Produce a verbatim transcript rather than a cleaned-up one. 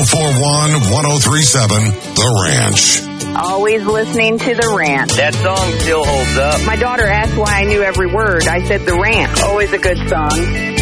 four one, one oh three seven, The Ranch. Always listening to The Ranch. That song still holds up. My daughter asked why I knew every word. I said The Ranch. Always a good song.